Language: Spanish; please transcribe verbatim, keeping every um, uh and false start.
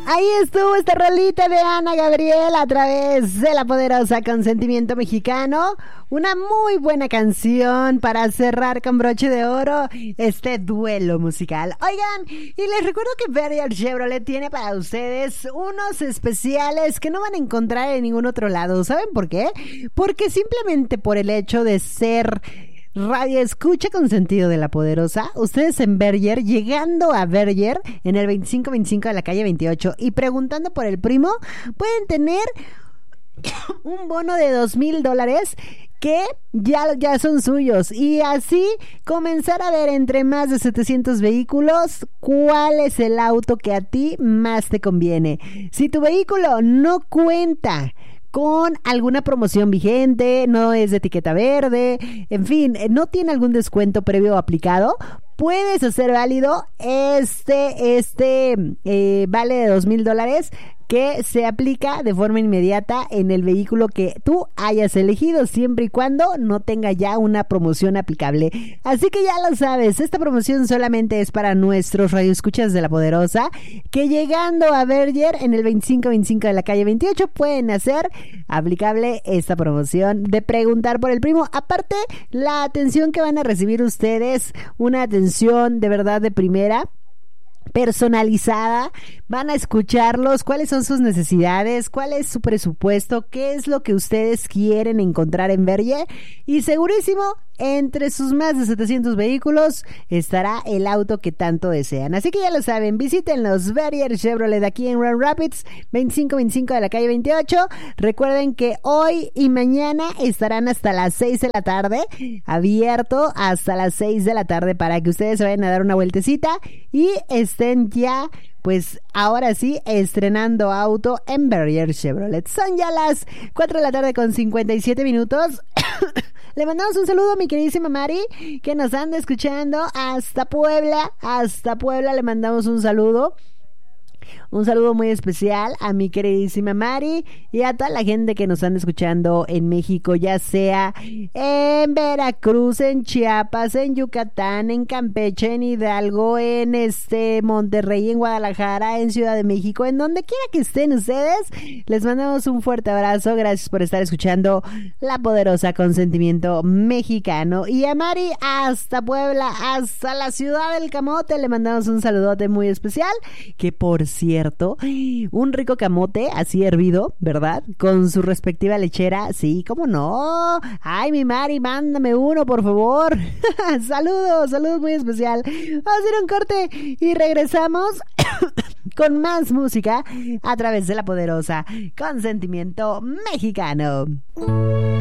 Ahí estuvo esta rolita de Ana Gabriel a través de La Poderosa con Sentimiento Mexicano. Una muy buena canción para cerrar con broche de oro este duelo musical. Oigan, y les recuerdo que Verrier Chevrolet tiene para ustedes unos especiales que no van a encontrar en ningún otro lado. ¿Saben por qué? Porque simplemente por el hecho de ser radio escucha con sentido de La Poderosa, ustedes en Verrier, llegando a Verrier en el veinticinco veinticinco de la calle veintiocho y preguntando por el primo, pueden tener un bono de dos mil dólares que ya, ya son suyos, y así comenzar a ver entre más de setecientos vehículos cuál es el auto que a ti más te conviene. Si tu vehículo no cuenta con alguna promoción vigente, no es de etiqueta verde, en fin, no tiene algún descuento previo aplicado, puedes hacer válido este, este eh, vale de dos mil dólares que se aplica de forma inmediata en el vehículo que tú hayas elegido, siempre y cuando no tenga ya una promoción aplicable. Así que ya lo sabes, esta promoción solamente es para nuestros radioescuchas de La Poderosa, que llegando a Verrier en el veinticinco veinticinco de la calle veintiocho pueden hacer aplicable esta promoción de preguntar por el primo. Aparte, la atención que van a recibir ustedes, una atención de verdad de primera, personalizada, van a escucharlos, cuáles son sus necesidades, cuál es su presupuesto, qué es lo que ustedes quieren encontrar en Verrier, y segurísimo entre sus más de setecientos vehículos estará el auto que tanto desean. Así que ya lo saben, visiten los Verrier Chevrolet aquí en Grand Rapids, veinticinco veinticinco de la calle veintiocho. Recuerden que hoy y mañana estarán hasta las seis de la tarde, abierto hasta las seis de la tarde, para que ustedes se vayan a dar una vueltecita y estén ya, pues ahora sí, estrenando auto en Verrier Chevrolet. Son ya las cuatro de la tarde con cincuenta y siete minutos. Le mandamos un saludo a mi queridísima Mari, que nos anda escuchando hasta Puebla. Hasta Puebla le mandamos un saludo. Un saludo muy especial a mi queridísima Mari y a toda la gente que nos anda escuchando en México, ya sea en Veracruz, en Chiapas, en Yucatán, en Campeche, en Hidalgo, en este Monterrey, en Guadalajara, en Ciudad de México, en donde quiera que estén ustedes. Les mandamos un fuerte abrazo, gracias por estar escuchando La Poderosa con Sentimiento Mexicano. Y a Mari hasta Puebla, hasta la ciudad del camote, le mandamos un saludote muy especial, que por cierto, un rico camote así hervido, ¿verdad? Con su respectiva lechera, sí, cómo no. Ay, mi Mari, mándame uno, por favor. Saludos, saludos muy especial. Vamos a hacer un corte y regresamos con más música a través de La Poderosa con Sentimiento Mexicano.